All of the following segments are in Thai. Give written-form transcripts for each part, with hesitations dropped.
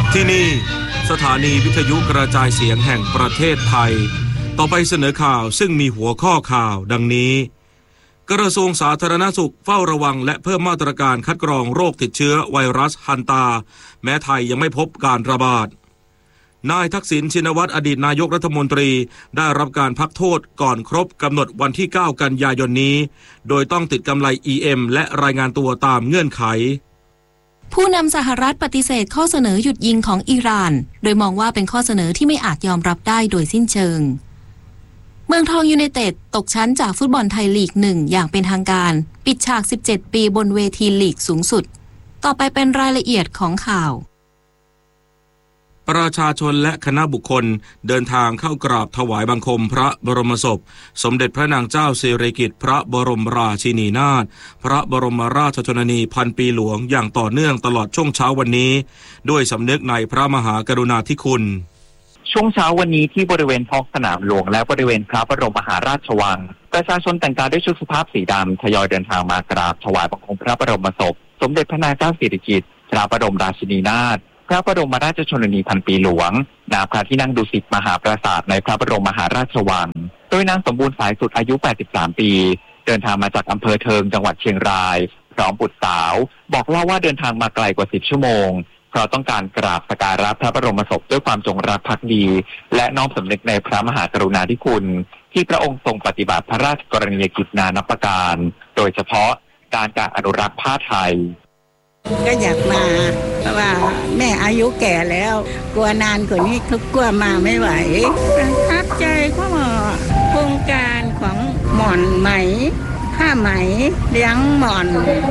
ที่นี่สถานีวิทยุกระจายเสียงแห่งประเทศไทยต่อไปเสนอข่าวซึ่งมีหัวข้อข่าวดังนี้กระทรวงสาธารณสุขเฝ้าระวังและเพิ่มมาตรการคัดกรองโรคติดเชื้อไวรัสฮันตาแม้ไทยยังไม่พบการระบาดนายทักษิณชินวัตรอดีตนายกรัฐมนตรีได้รับการพักโทษก่อนครบกำหนดวันที่9กันยายนนี้โดยต้องติดกำไร EM และรายงานตัวตามเงื่อนไขผู้นำสหรัฐปฏิเสธข้อเสนอหยุดยิงของอิหร่านโดยมองว่าเป็นข้อเสนอที่ไม่อาจยอมรับได้โดยสิ้นเชิงเมืองทองยูไนเต็ดตกชั้นจากฟุตบอลไทยลีก1อย่างเป็นทางการปิดฉาก17ปีบนเวทีลีกสูงสุดต่อไปเป็นรายละเอียดของข่าวประชาชนและคณะบุคคลเดินทางเข้ากราบถวายบังคมพระบรมศพสมเด็จพระนางเจ้าสิริกิติ์พระบรมราชินีนาถพระบรมราชชนนีพันปีหลวงอย่างต่อเนื่องตลอดช่วงเช้าวันนี้ด้วยสำนึกในพระมหากรุณาธิคุณช่วงเช้าวันนี้ที่บริเวณท้องสนามหลวงและบริเวณพระบรมมหาราชวังประชาชนแต่งกายด้วยชุดสุภาพสีดำทยอยเดินทางมากราบถวายบังคมพระบรมศพสมเด็จพระนางเจ้าสิริกิติ์พระบรมราชินีนาถพระบรมราชชนนีพันปีหลวงณพระที่นั่งดุสิตมหาปราสาทในพระบรมมหาราชวังโดยนางสมบูรณ์สายสุดอายุ83ปีเดินทางมาจากอำเภอเทิงจังหวัดเชียงรายพร้อมบุตรสาวบอกเล่าว่าเดินทางมาไกลกว่า10ชั่วโมงเพราะต้องการกราบสักการะพระบรมศพด้วยความจงรักภักดีและน้อมสำนึกในพระมหากรุณาธิคุณที่พระองค์ทรงปฏิบัติพระราชกรณียกิจนานับประการโดยเฉพาะการอนุรักษ์ผ้าไทยก็อยากมาเพราะว่าแม่อายุแก่แล้วกลัวนานกว่านี้กลัวมาไม่ไหวประทับใจก็โครงการของหม่อนไหมผ้าไหมเลี้ยงหม่อน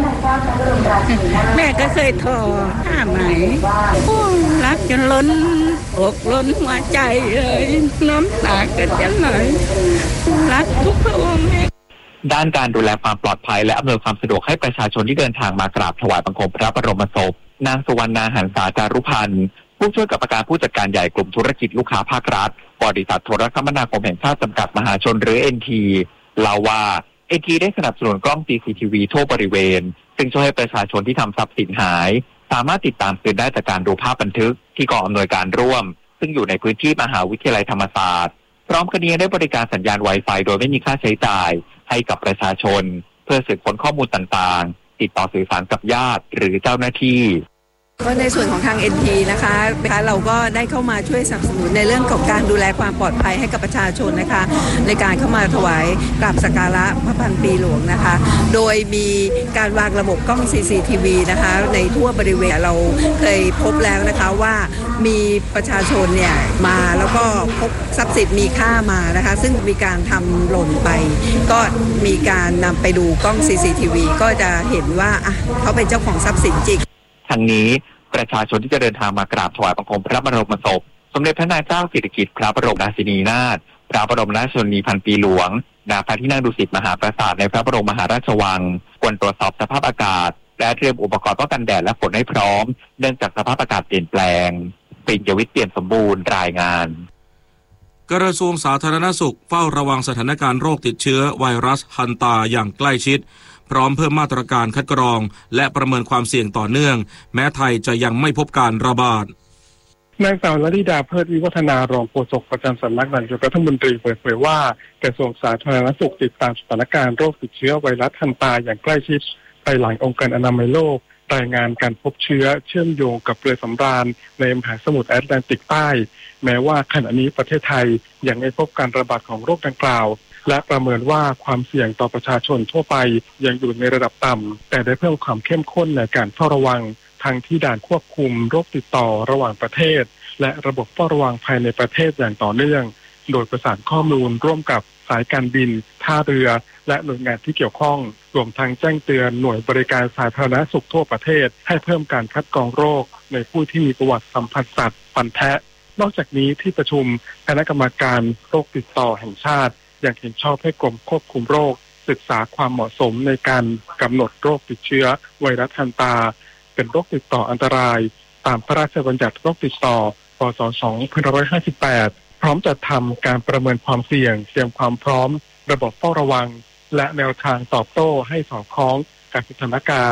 แม่ก็เคยทอผ้าไหมรักจนล้นอกล้นหัวใจเลยน้ำตาก็จะไหลรักทุกพระองค์ด้านการดูแลความปลอดภัยและอำนวยความสะดวกให้ประชาชนที่เดินทางมากราบถวายบังคมพระบรมศพนางสุวรรณาหันษาจารุพันธ์ผู้ช่วยกรรมการผู้จัดการใหญ่กลุ่มธุรกิจลูกค้าภาครัฐบริษัทโทรคมนาคมแห่งชาติจำกัดมหาชนหรือ NT เล่าว่า NT ได้สนับสนุนกล้อง CCTV ทั่วบริเวณซึ่งช่วยให้ประชาชนที่ทำทรัพย์สินหายสามารถติดตามคืนได้จากการดูภาพบันทึกที่กองอำนวยการร่วมซึ่งอยู่ในพื้นที่มหาวิทยาลัยธรรมศาสตร์พร้อมกันนี้ได้บริการสัญญาณ Wi-Fi โดยไม่มีค่าใช้จ่ายให้กับประชาชนเพื่อสืบค้นข้อมูลต่างๆติดต่อสื่อสารกับญาติหรือเจ้าหน้าที่ก็ในส่วนของทาง NT นะคะเราก็ได้เข้ามาช่วยสนับสนุนในเรื่องของการดูแลความปลอดภัยให้กับประชาชนนะคะในการเข้ามาถวายกราบสักการะพระพันปีหลวงนะคะโดยมีการวางระบบกล้อง CCTV นะคะในทั่วบริเวณเราเคยพบแล้วนะคะว่ามีประชาชนเนี่ยมาแล้วก็พบทรัพย์สินมีค่ามานะคะซึ่งมีการทำหล่นไปก็มีการนำไปดูกล้อง CCTV ก็จะเห็นว่าเขาเป็นเจ้าของทรัพย์สินจริงทั้งนี้ประชาชนที่จะเดินทางมากราบถวายบังคมพระบรมศพสมเด็จพระนางเจ้าสิริกิติ์พระบรมราชินีนาถพระบรมราชชนนีพันปีหลวงณพระที่นั่งดุสิตมหาปราสาทในพระบรมมหาราชวังควรตรวจสอบสภาพอากาศและเตรียมอุปกรณ์ป้องกันแดดและฝนให้พร้อมเนื่องจากสภาพอากาศเปลี่ยนแปลงปิ่น ยวิทย์ เปี่ยมสมบูรณ์รายงานกระทรวงสาธารณสุขเฝ้าระวังสถานการณ์โรคติดเชื้อไวรัสฮันตาอย่างใกล้ชิดพร้อมเพิ่มมาตรการคัดกรองและประเมินความเสี่ยงต่อเนื่องแม้ไทยจะยังไม่พบการระบาดนางสาวลลิดาเพิดวิวัฒนารองโฆษกประจำสำนักนายกรัฐมนตรีเปิดเผยว่ากระทรวงสาธารณสุขติดตามสถานการณ์โรคติดเชื้อไวรัสฮันตาอย่างใกล้ชิดภายหลังองค์การอนามัยโลกรายงานการพบเชื้อเชื่อมโยงกับเรือสำราญในมหาสมุทรแอตแลนติกใต้แม้ว่าขณะนี้ประเทศไทยยังไม่พบการระบาดของโรคดังกล่าวและประเมินว่าความเสี่ยงต่อประชาชนทั่วไปยังอยู่ในระดับต่ำแต่ได้เพิ่มความเข้มข้นในการเฝ้าระวังทั้งที่ด่านควบคุมโรคติดต่อระหว่างประเทศและระบบเฝ้าระวังภายในประเทศอย่างต่อเนื่องโดยประสานข้อมูลร่วมกับสายการบินท่าเรือและหน่วยงานที่เกี่ยวข้องรวมทั้งแจ้งเตือนหน่วยบริการสาธารณสุขทั่วประเทศให้เพิ่มการคัดกรองโรคในผู้ที่มีประวัติสัมผัสสัตว์ฟันแทะนอกจากนี้ที่ประชุมคณะกรรมการโรคติดต่อแห่งชาติยังเห็นชอบให้กรมควบคุมโรคศึกษาความเหมาะสมในการกำหนดโรคติดเชื้อไวรัสฮันตาเป็นโรคติดต่ออันตรายตามพระราชบัญญัติโรคติดต่อพ.ศ. 2558พร้อมจัดทำการประเมินความเสี่ยงเตรียมความพร้อมระบบเฝ้าระวังและแนวทางตอบโต้ให้สอดคล้องกับสถานการณ์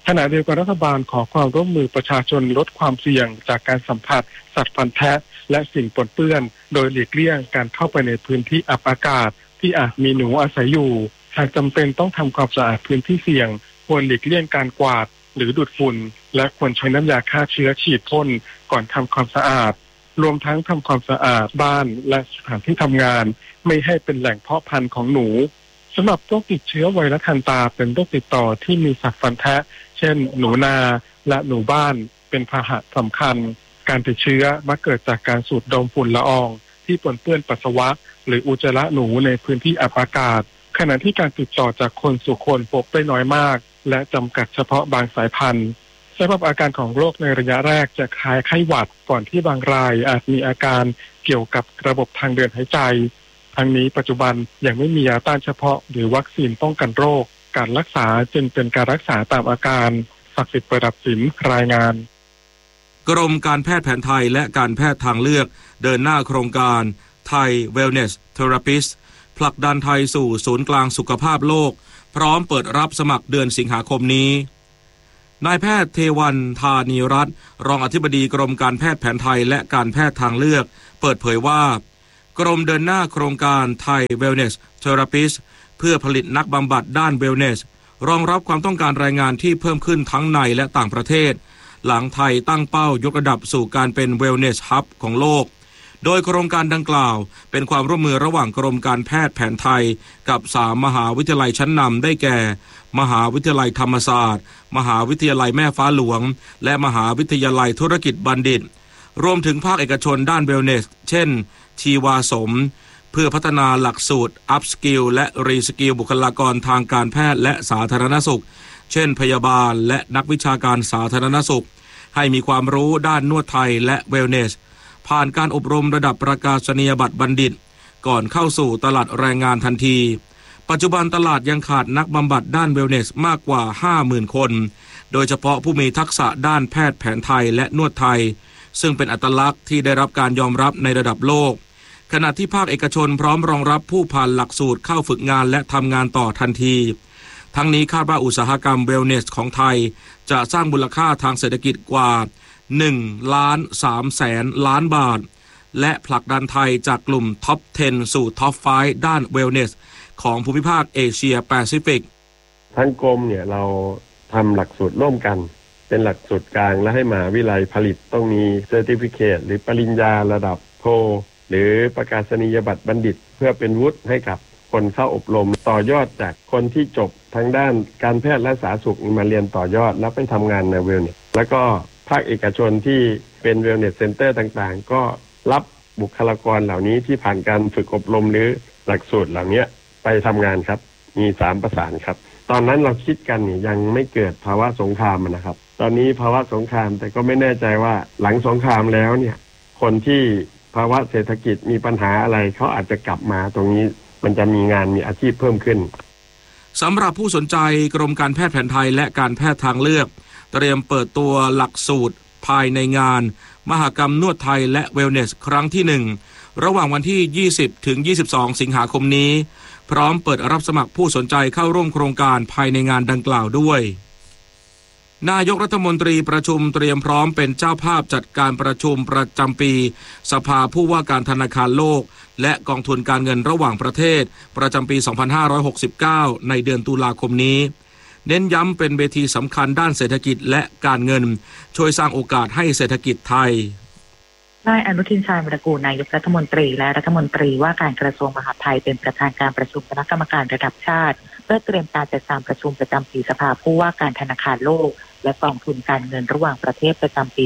ขณะเดียวกันรัฐบาลขอความร่วมมือประชาชนลดความเสี่ยงจากการสัมผัสสัตว์ฟันแทะและสิ่งปนเปื้อนโดยหลีกเลี่ยงการเข้าไปในพื้นที่อับอากาศที่อาจมีหนูอาศัยอยู่หากจำเป็นต้องทำความสะอาดพื้นที่เสี่ยงควรหลีกเลี่ยงการกวาดหรือดูดฝุ่นและควรใช้น้ำยาฆ่าเชื้อฉีดพ่นก่อนทำความสะอาดรวมทั้งทำความสะอาดบ้านและสถานที่ทำงานไม่ให้เป็นแหล่งเพาะพันธุ์ของหนูสำหรับโรคติดเชื้อไวรัสทันตาเป็นโรคติดต่อที่มีสัตว์ฟันแทะเช่นหนูนาและหนูบ้านเป็นพาหะสำคัญการติดเชื้อมักเกิดจากการสูดดมฝุ่นละอองที่ปนเปื้อนปัสสาวะหรืออุจจาระหนูในพื้นที่อับอากาศขณะที่การติดต่อจากคนสู่คนพบได้น้อยมากและจำกัดเฉพาะบางสายพันธุ์สำหรับอาการของโรคในระยะแรกจะคล้ายไข้หวัดก่อนที่บางรายอาจมีอาการเกี่ยวกับระบบทางเดินหายใจทั้งนี้ปัจจุบันยังไม่มียาต้านเฉพาะหรือวัคซีนป้องกันโรคการรักษาจึงเป็นการรักษาตามอาการศักดิ์สิทธิ์ประดับศิลป์รายงานกรมการแพทย์แผนไทยและการแพทย์ทางเลือกเดินหน้าโครงการไทย Wellness Therapist ผลักดันไทยสู่ศูนย์กลางสุขภาพโลกพร้อมเปิดรับสมัครเดือนสิงหาคมนี้นายแพทย์เทวันธานีรัตน์รองอธิบดีกรมการแพทย์แผนไทยและการแพทย์ทางเลือกเปิดเผยว่ากรมเดินหน้าโครงการไทย Wellness Therapist เพื่อผลิตนักบำบัดด้าน Wellness รองรับความต้องการแรงงานที่เพิ่มขึ้นทั้งในและต่างประเทศหลังไทยตั้งเป้ายกระดับสู่การเป็น Wellness Hub ของโลกโดยโครงการดังกล่าวเป็นความร่วมมือระหว่างกรมการแพทย์แผนไทยกับ3มหาวิทยาลัยชั้นนำได้แก่มหาวิทยาลัยธรรมศาสตร์มหาวิทยาลัยแม่ฟ้าหลวงและมหาวิทยาลัยธุรกิจบัณฑิตรวมถึงภาคเอกชนด้าน Wellness เช่นชีวาสมเพื่อพัฒนาหลักสูตร Upskill และ Reskill บุคลากรทางการแพทย์และสาธารณสุขเช่นพยาบาลและนักวิชาการสาธารณสุขให้มีความรู้ด้านนวดไทยและ Wellness ผ่านการอบรมระดับประกาศนียบัตรบัณฑิตก่อนเข้าสู่ตลาดแรงงานทันทีปัจจุบันตลาดยังขาดนักบำบัดด้าน Wellness มากกว่า 50,000 คนโดยเฉพาะผู้มีทักษะด้านแพทย์แผนไทยและนวดไทยซึ่งเป็นอัตลักษณ์ที่ได้รับการยอมรับในระดับโลกขณะที่ภาคเอกชนพร้อมรองรับผู้ผ่านหลักสูตรเข้าฝึกงานและทำงานต่อทันทีทั้งนี้คาดว่าอุตสาหกรรม Wellness ของไทยจะสร้างมูลค่าทางเศรษฐกิจกว่า1.3 ล้านบาทและผลักดันไทยจากกลุ่มท็อป 10 สู่ท็อป 5 ด้าน Wellness ของภูมิภาคเอเชียแปซิฟิกทั้งกรมเนี่ยเราทำหลักสูตรร่วมกันเป็นหลักสูตรกลางและให้มหาวิทยาลัยผลิตต้องมีเซอร์ติฟิเคตหรือปริญญาระดับโทหรือประกาศนียบัตรบัณฑิตเพื่อเป็นวุฒิให้กับคนเข้าอบรมต่อยอดจากคนที่จบทางด้านการแพทย์และสาธารณสุขมาเรียนต่อยอดแล้วไปทำงานใน Wellness แล้วก็ภาคเอกชนที่เป็น Wellness Center ต่างๆก็รับบุคลากรเหล่านี้ที่ผ่านการฝึกอบรมหรือหลักสูตรเหล่านี้ไปทำงานครับมี3ประสานครับตอนนั้นเราคิดกันนี่ยังไม่เกิดภาวะสงครามนะครับตอนนี้ภาวะสงครามแต่ก็ไม่แน่ใจว่าหลังสงครามแล้วเนี่ยคนที่ภาวะเศรษฐกิจมีปัญหาอะไรเขาอาจจะกลับมาตรงนี้มันจะมีงานมีอาชีพเพิ่มขึ้นสำหรับผู้สนใจกรมการแพทย์แผนไทยและการแพทย์ทางเลือกเตรียมเปิดตัวหลักสูตรภายในงานมหกรรมนวดไทยและ Wellness ครั้งที่1ระหว่างวันที่20ถึง22สิงหาคมนี้พร้อมเปิดรับสมัครผู้สนใจเข้าร่วมโครงการภายในงานดังกล่าวด้วยนายกรัฐมนตรีประชุมเตรียมพร้อมเป็นเจ้าภาพจัดการประชุมประจำปีสภาผู้ว่าการธนาคารโลกและกองทุนการเงินระหว่างประเทศประจำปี2569ในเดือนตุลาคมนี้เน้นย้ำเป็นเวทีสำคัญด้านเศรษฐกิจและการเงินช่วยสร้างโอกาสให้เศรษฐกิจไทยนายอนุทินชาญวิรากูลนายกรัฐมนตรีและรัฐมนตรีว่าการกระทรวงมหาดไทยเป็นประธานการประชุมคณะกรรมการระดับชาติเพื่อเตรียมการจัดการประชุมประจำปีสภาผู้ว่าการธนาคารโลกและกองทุนการเงินระหว่างประเทศประจำปี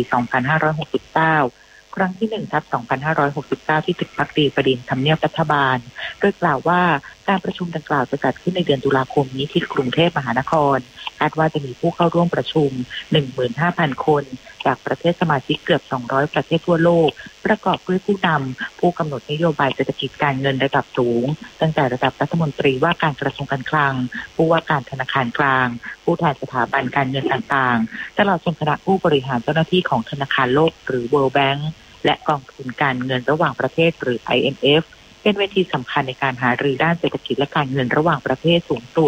2569ครั้งที่1/2569ที่ตึกพักดีประดินทำเนียบรัฐบาลโดยกล่าวว่าการประชุมดังกล่าวจะจัดขึ้นในเดือนตุลาคมนี้ที่กรุงเทพมหานครคาดว่าจะมีผู้เข้าร่วมประชุม 15,000 คนจากประเทศสมาชิกเกือบ200ประเทศทั่วโลกประกอบด้วยผู้นำผู้กำหนดนโยบายเศรษฐกิจการเงินระดับสูงตั้งแต่ระดับรัฐมนตรีว่าการกระทรวงการคลังผู้ว่าการธนาคารกลางผู้แทนสถาบันการเงินต่างๆตลอดจนคณะผู้บริหารเจ้าหน้าที่ของธนาคารโลกหรือ World Bank และกองทุนการเงินระหว่างประเทศหรือ IMF เป็นเวทีสำคัญในการหารือด้านเศรษฐกิจและการเงินระหว่างประเทศสูงสุด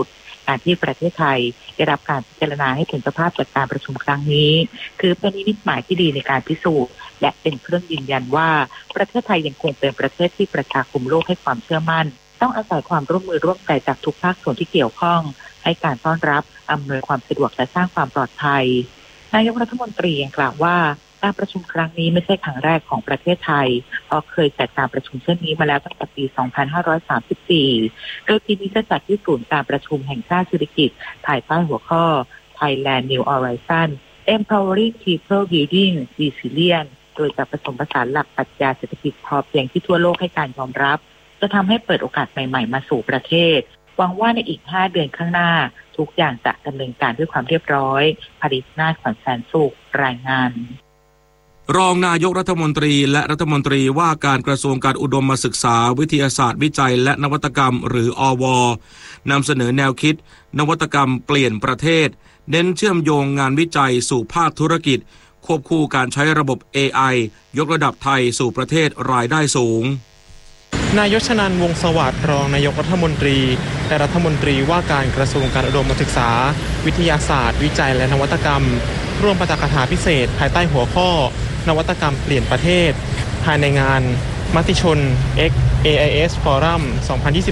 การที่ประเทศไทยได้รับการพิจารณาให้เป็นเจ้าภาพจัดการประชุมครั้งนี้คือเป็นนิมิตหมายที่ดีในการพิสูจน์และเป็นเครื่องยืนยันว่าประเทศไทยยังคงเป็นประเทศที่ประชาคมโลกให้ความเชื่อมั่นต้องอาศัยความร่วมมือร่วมใจจากทุกภาคส่วนที่เกี่ยวข้องให้การต้อนรับอำนวยความสะดวกและสร้างความปลอดภัยนายกรัฐมนตรียังกล่าวว่าการประชุมครั้งนี้ไม่ใช่ครั้งแรกของประเทศไทยเพราะเคยจัดการประชุมเช่นนี้มาแล้วตั้งแต่ปี 2534 โดยปีนี้จะจัดที่ศูนย์การประชุมแห่งชาติเศรษฐกิจภายใต้หัวข้อ Thailand New Horizon Empowering People Building Resilience โดยจะผสมผสานหลักปรัชญาเศรษฐกิจพอเพียงที่ทั่วโลกให้การยอมรับจะทำให้เปิดโอกาสใหม่ๆมาสู่ประเทศหวังว่าในอีก 5 เดือนข้างหน้าทุกอย่างจะดำเนินการด้วยความเรียบร้อยผลิตนาถขวัญแสนสุขรายงานรองนายกรัฐมนตรีและรัฐมนตรีว่าการกระทรวงการอุดมศึกษาวิทยาศาสตร์วิจัยและนวัตกรรมหรืออวนำเสนอแนวคิดนวัตกรรมเปลี่ยนประเทศเน้นเชื่อมโยงงานวิจัยสู่ภาคธุรกิจควบคู่การใช้ระบบ AI ยกระดับไทยสู่ประเทศรายได้สูงนายชนันท์ วงศ์สวัสดิ์รองนายกรัฐมนตรีและรัฐมนตรีว่าการกระทรวงการอุดมศึกษาวิทยาศาสตร์วิจัยและนวัตกรรมร่วมปาฐกถาพิเศษภายใต้หัวข้อนวัตกรรมเปลี่ยนประเทศภายในงานมติชน X AIS Forum 2020